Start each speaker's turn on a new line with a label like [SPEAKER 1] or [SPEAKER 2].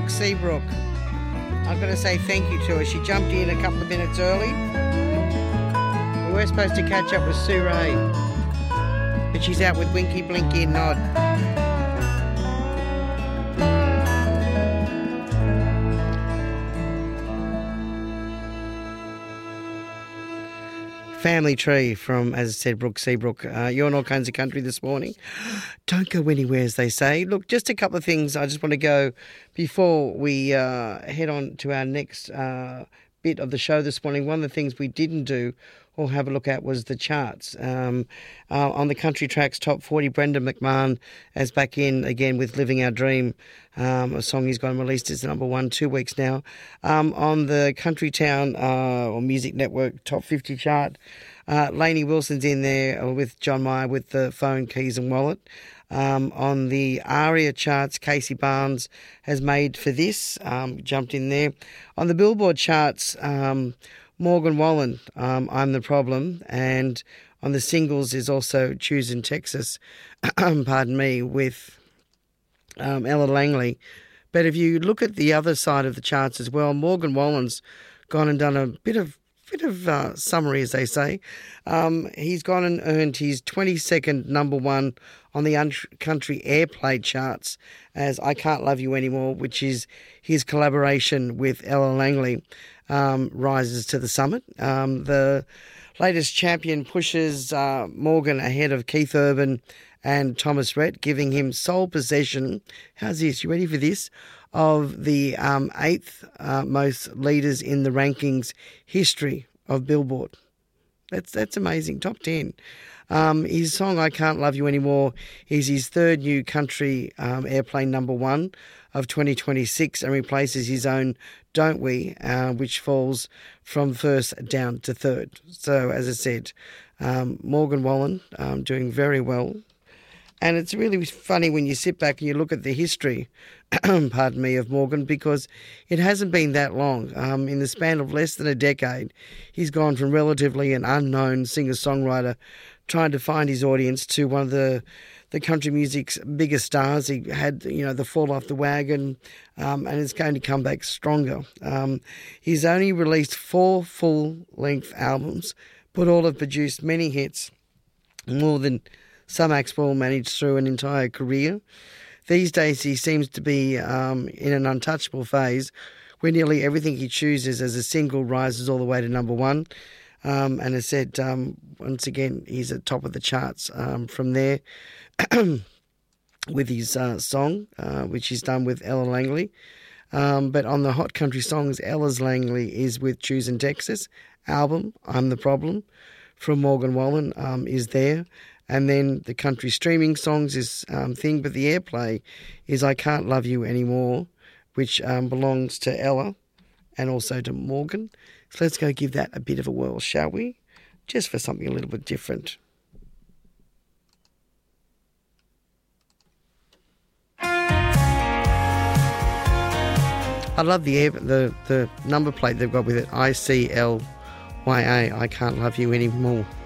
[SPEAKER 1] Brooke Seabrook. I've got to say thank you to her. She jumped in a couple of minutes early. We were supposed to catch up with Sue Ray, but she's out with Winky, Blinky and Nod. Family Tree from, as I said, Brooke Seabrook. You're in all kinds of country this morning. Don't go anywhere, as they say. Look, just a couple of things I just want to go before we head on to our next bit of the show this morning. One of the things we didn't do or have a look at was the charts. On the Country Tracks Top 40, Brendan McMahon is back in again with Living Our Dream, a song he's got released as number 1 2 weeks now. On the Country Town or Music Network Top 50 chart, Lainey Wilson's in there with John Mayer with the Phone, Keys and Wallet. On the ARIA charts, Casey Barnes has Made for This, jumped in there. On the Billboard charts, Morgan Wallen, I'm the Problem, and on the singles is also Choosing Texas, pardon me, with Ella Langley. But if you look at the other side of the charts as well, Morgan Wallen's gone and done a bit of summary, as they say. He's gone and earned his 22nd number 1 on the country airplay charts as I Can't Love You Anymore, which is his collaboration with Ella Langley, rises to the summit. The latest champion pushes Morgan ahead of Keith Urban and Thomas Rhett, giving him sole possession. How's this? You ready for this? Of the 8th most leaders in the rankings history of Billboard. That's amazing. Top 10. His song I Can't Love You Anymore is his third new country airplay number 1 of 2026 and replaces his own Don't We, which falls from first down to third. So, as I said, Morgan Wallen doing very well. And it's really funny when you sit back and you look at the history, pardon me, of Morgan, because it hasn't been that long. In the span of less than a decade, he's gone from relatively an unknown singer-songwriter trying to find his audience to one of the country music's biggest stars. He had, the fall off the wagon, and it's going to come back stronger. He's only released 4 full-length albums, but all have produced many hits, more than some acts will manage through an entire career. These days he seems to be in an untouchable phase where nearly everything he chooses as a single rises all the way to number 1. And as said, once again, he's at top of the charts from there with his song, which he's done with Ella Langley. But on the Hot Country Songs, Ella's Langley is with Choosing Texas. Album, I'm the Problem, from Morgan Wallen is there. And then the country streaming songs is thing, but the airplay is I Can't Love You Anymore, which belongs to Ella and also to Morgan. So let's go give that a bit of a whirl, shall we? Just for something a little bit different. I love the number plate they've got with it, ICLYA, I Can't Love You Anymore.